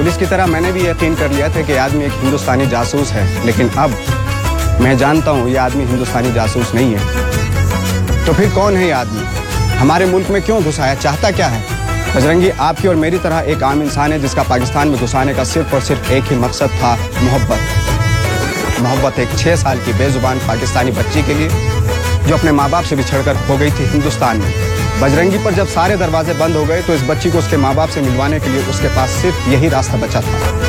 Police की तरह मैंने भी यकीन कर लिया था कि आदमी एक हिंदुस्तानी जासूस है, लेकिन अब मैं जानता हूँ ये आदमी हिंदुस्तानी जासूस नहीं है। तो फिर कौन है ये आदमी? हमारे मुल्क में क्यों घुसा है? चाहता क्या है? बजरंगी आपकी और मेरी तरह एक आम इंसान है जिसका पाकिस्तान में घुसाने का सिर्फ और सिर्फ एक ही मकसद था, मोहब्बत एक 6 साल की बेजुबान पाकिस्तानी बच्ची के लिए जो अपने माँ बाप से बिछड़कर खो गई थी हिंदुस्तान में। बजरंगी पर जब सारे दरवाजे बंद हो गए तो इस बच्ची को उसके माँ बाप से मिलवाने के लिए उसके पास सिर्फ यही रास्ता बचा था।